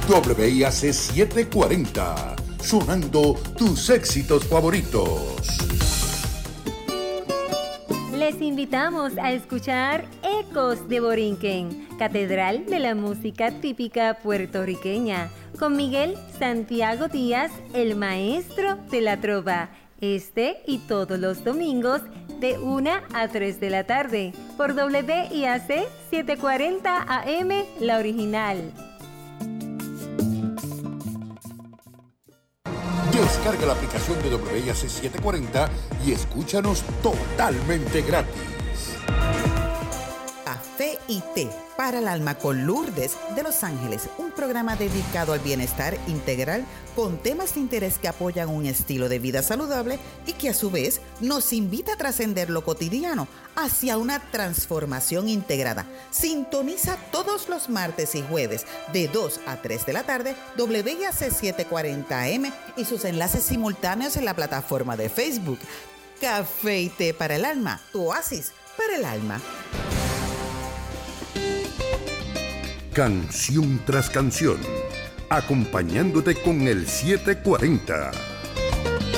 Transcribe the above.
WIAC 740, sonando tus éxitos favoritos. Les invitamos a escuchar Ecos de Borinquen, Catedral de la Música Típica Puertorriqueña, con Miguel Santiago Díaz, el maestro de la trova. Este y todos los domingos de 1 a 3 de la tarde por WIAC 740 AM, la original. Descarga la aplicación de WIAC 740 y escúchanos totalmente gratis. Café y té para el alma con Lourdes de Los Ángeles, un programa dedicado al bienestar integral con temas de interés que apoyan un estilo de vida saludable y que a su vez nos invita a trascender lo cotidiano hacia una transformación integrada. Sintoniza todos los martes y jueves de 2 a 3 de la tarde WIAC 740 AM y sus enlaces simultáneos en la plataforma de Facebook. Café y té para el alma, tu oasis para el alma. Canción tras canción, acompañándote con el 740.